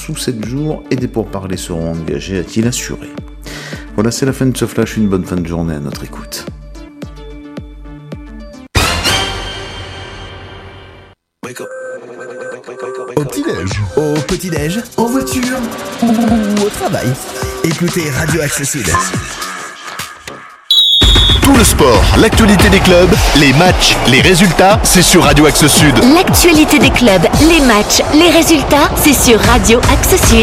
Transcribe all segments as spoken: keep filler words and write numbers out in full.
sous sept jours et des pourparlers seront engagés, a-t-il assuré. Voilà, c'est la fin de ce flash, une bonne fin de journée à notre écoute. Au petit-déj, au petit-déj, en voiture ou au travail. Écoutez Radio Axe Sud. Tout le sport, l'actualité des clubs, les matchs, les résultats, c'est sur Radio Axe Sud. L'actualité des clubs, les matchs, les résultats, c'est sur Radio Axe Sud.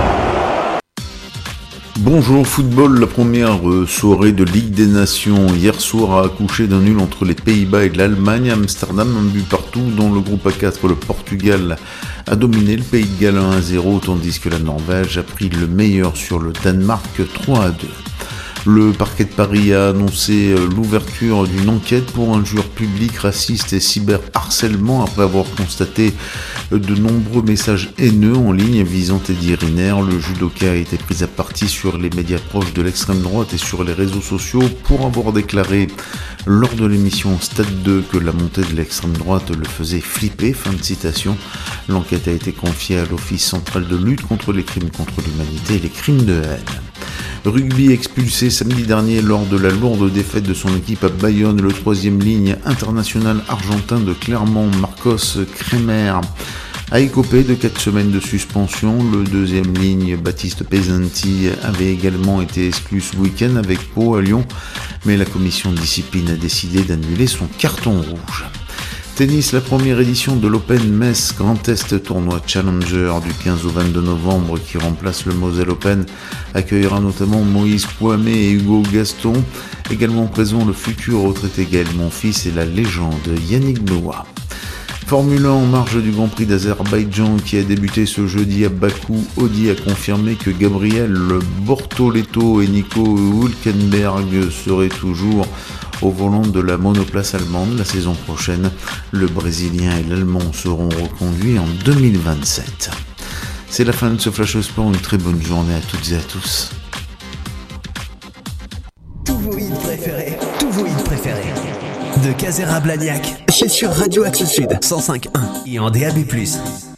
Bonjour football, la première euh, soirée de Ligue des Nations hier soir a accouché d'un nul entre les Pays-Bas et l'Allemagne à Amsterdam, un but partout. Dans le groupe A quatre, le Portugal a dominé le Pays de Galles un à zéro, tandis que la Norvège a pris le meilleur sur le Danemark trois à deux. Le parquet de Paris a annoncé l'ouverture d'une enquête pour injures publiques, racistes et cyberharcèlement après avoir constaté de nombreux messages haineux en ligne visant Teddy Riner. Le judoka a été pris à partie sur les médias proches de l'extrême droite et sur les réseaux sociaux pour avoir déclaré lors de l'émission Stade deux que la montée de l'extrême droite le faisait flipper. Fin de citation. L'enquête a été confiée à l'Office central de lutte contre les crimes contre l'humanité et les crimes de haine. Rugby expulsé samedi dernier lors de la lourde défaite de son équipe à Bayonne, le troisième ligne international argentin de Clermont, Marcos Kremer, a écopé de quatre semaines de suspension. Le deuxième ligne, Baptiste Pesanti, avait également été exclu ce week-end avec Pau à Lyon, mais la commission de discipline a décidé d'annuler son carton rouge. Tennis, la première édition de l'Open Metz Grand Est tournoi Challenger du quinze au vingt-deux novembre qui remplace le Moselle Open accueillera notamment Moïse Kouamé et Hugo Gaston. Également présent le futur retraité Gaël Monfils et la légende Yannick Noah. Formule un en marge du Grand Prix d'Azerbaïdjan qui a débuté ce jeudi à Bakou. Audi a confirmé que Gabriel Bortoleto et Nico Hülkenberg seraient toujours au volant de la monoplace allemande la saison prochaine. Le Brésilien et l'Allemand seront reconduits en deux mille vingt-sept. C'est la fin de ce Flash Sport, une très bonne journée à toutes et à tous. Tous vos hits préférés, tous vos hits préférés. De Casera à Blagnac, c'est sur Radio Axe Sud, cent cinq point un et en D A B plus.